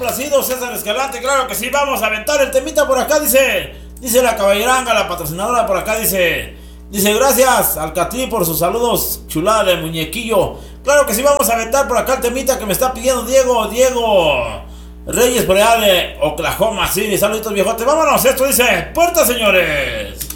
complacido, César Escalante, claro que sí, vamos a aventar el temita por acá, dice la caballeranga, la patrocinadora por acá, dice gracias al Catrí por sus saludos, chulada de muñequillo. Claro que sí, vamos a aventar por acá el temita que me está pidiendo Diego Reyes por allá de Oklahoma City. Saluditos viejotes, vámonos, esto dice Puerta, señores.